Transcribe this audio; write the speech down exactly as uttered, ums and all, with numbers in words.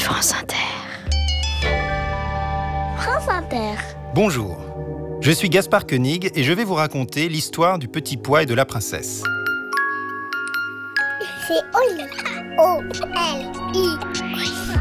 France Inter. France Inter. Bonjour, je suis Gaspard Koenig et je vais vous raconter l'histoire du petit pois et de la princesse. C'est Oli. O L I.